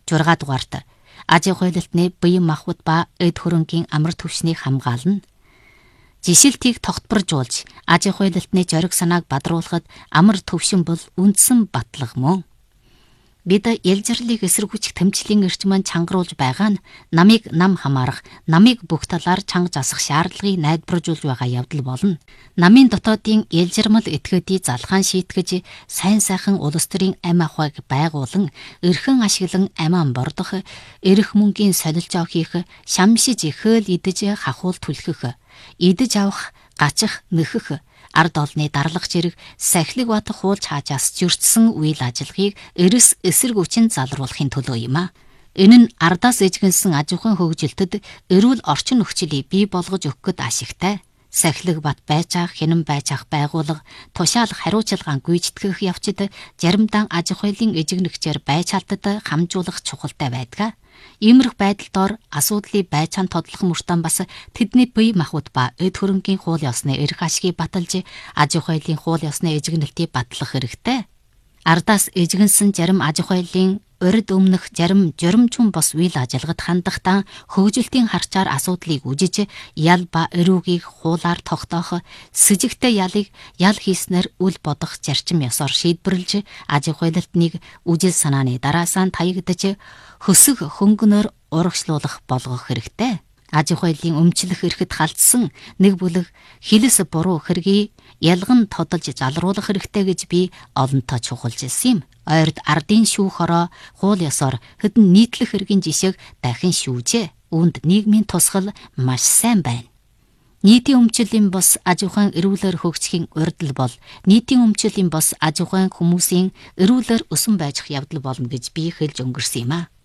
6 дугаарт аж ахуйлалтны бие махбод ба эд хөрөнгийн амар түвшнийг хамгаална. Жишилтийг тогтворжуулж аж ахуйлалтны зориг санааг бадруулахад амар түвшин бол үндсэн батлага мөн. Бид ялжирлыг эсэргүүцэх тэмцлийн эрчмэн чангаруулж байгаа нь намыг нам хамаарах, намыг бүх талаар чанга засах шаардлагыг найдваржуулж байгаа явдал болно. Намын дотоодын ялжирмал этгээдийг залгаан шийтгэж, сайн сайхан улс төрийн амь ахуйг байгуулан, эрхэн ашиглан амиан бордох, эрх мөнгийн солилж авах хийх, шамшиж хөөл идэж хахуул түлхэх, идэж авах, гачих, нөхөх, ард олны дарлах зэрэг сахилэг бат хуулж хаажаас зөрчсөн үйл ажиллагааг эрс эсэргүүцэн залруулахын төлөө юм а. Энэ нь ардаас эжгэнсэн аж ахуйн хөгжилтөд эрүүл орчин нөхцөлийг бий болгож өгөхөд ашигтай. Сахилэг бат байж ах, хинэн байж ах байгуулга, тушаалах хариуцлагаан гүйцэтгэх явцад заримдаа аж ахуйлын эжигнэгчээр байж халтад хамжуулах чухалтай байдаг. Иймэрх байдалд асуудлыг байцаан тодлох мөртөө бас тэдний бие махбод ба эд хөрөнгийн хууль ёсны эрх ашгийг баталж аж ахуйлын хууль ёсны эжигнэлтийг батлах хэрэгтэй. Ардаас эжигнсэн зарим аж ахуйлын урд өмнөх зарим журамчун бос үйл ажиллагад хандахдаа хөгжилтийн харчаар асуудлыг үжиж ял ба эрүүгийг хуулаар тогтоох, сэжигтэй ялыг ял хийснээр үл бодох зарчим ёсоор шийдвэрлэж аж ахуйлалтныг үжил санааны дараасаа таягдаж хөсөг хөнгөнөөр урагшлуулах болгох хэрэгтэй. Аж ахуйлын өмчлөх эрхэд халдсан нэг бүлэг хилэс буруу хэргийг ялган тодолж залруулах хэрэгтэй гэж би олонтоо чухалж ирсэн юм. Ойрд ардын шүүх хороо хууль ёсоор хэдэн нийтлэх хэргийн жишээг дахин шүүжээ. Үүнд нийгмийн тусгал маш сайн байна. Нийтийн өмчлөлийн бос аж ахуйн эрүүлэр хөгжихийн урдл бол нийтийн өмчлөлийн бос аж ахуйн хүмүүсийн эрүүлэр өсөн байж явдал болно гэж би хэлж өнгөрсөн юм а.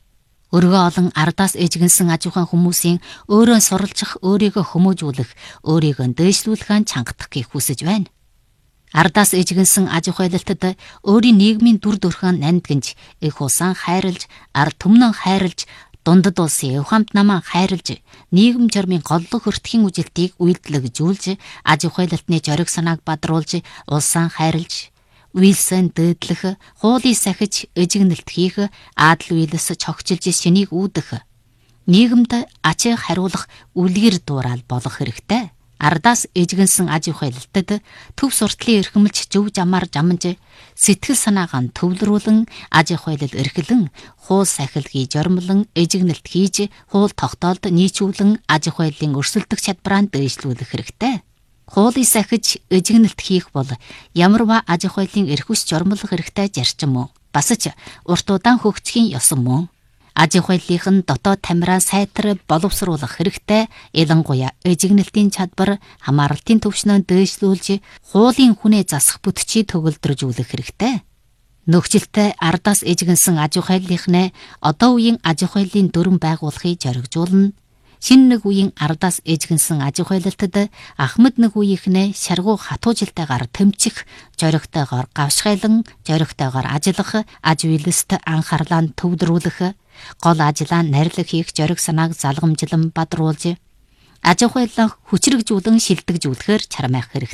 Өргөө олон ардаас эжгэнсэн аж ахуйн хүмүүсийн өөрөө суралцах, өөрийгөө хүмүүжүүлэх, өөрийгөө дээшлүүлэхээ чангадахыг хүсэж байна. Ардаас эжгэнсэн аж ахуйлалтад өөрийн нийгмийн дүр төрхөнд нандгинж, их усан хайрлж, ард түмнэн хайрлж, дундад улсын ухамт намаа хайрлж, нийгэм журмын голлог хөртхийн үжилтийг үйлдэлгжүүлж, аж ахуйлалтны зориг санааг бадруулж, улсаа хайрлж, үйлсэн дээдлэх, хуулийг сахиж, эжигнэлт хийх, адал үйлс чогчилж шинийг үүдэх, нийгэмд ачаа хариулах үлгэр дуураал болох хэрэгтэй. Ардаас эжгэнсэн аж ахуйлалтад төв суртлын эрхэмлж зөв замаар жамж, сэтгэл санаагаа төвлөрүүлэн, аж ахуйлал эрхлэн, хууль сахилгыг жормлон, эжигнэлт хийж, хууль тогтоолд нийцүүлэн аж ахуйлын өрсөлдөх чадвараа дээшлүүлэх хэрэгтэй. Хуулийг сахиж, эжигнэлт хийх бол ямарваа аж ахуйлын эрх ус жормлох хэрэгтэй зарчим мөн. Бас ч урт удаан хөгжихийн ёсон мөн. Аж ахуйлын дотоод тамираа сайтар боловсруулах хэрэгтэй. Ялангуяа эжигнэлтийн чадвар, хамааралтын төвшнөө дээшлүүлж, хуулийн хүнээ засах бүтчийг төгөлдржүүлэх хэрэгтэй. Нөхцөлтэй ардаас эжгэнсэн аж ахуйлынхнээ одоо үеийн аж ахуйлын дүрэн байгуулахыг зоригжуулна. Шинэ нэг үеийн ардаас эжгэнсэн аж ахуйлалтад ахмад нэг үеийнхнээ шаргуу хатуужилтайгаар тэмцэх, зоригтойгоор гавшгайлан, зоригтойгоор ажиллах, аж үйлст анхаарлаа төвлөрүүлэх, гол ажлаа нарилах хийх зориг санааг залгамжлан бадруулж, аж ахуйлаа хүчрэгжүүлэн шилдэгжүүлэхээр чармайх хэрэгтэй.